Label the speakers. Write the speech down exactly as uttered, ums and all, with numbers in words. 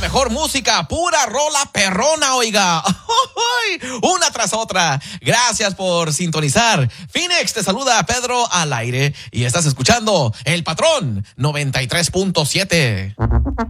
Speaker 1: mejor música, pura rola perrona, oiga. Una tras otra. Gracias por sintonizar. Phoenix, te saluda Pedro al aire y estás escuchando El Patrón noventa y tres punto siete.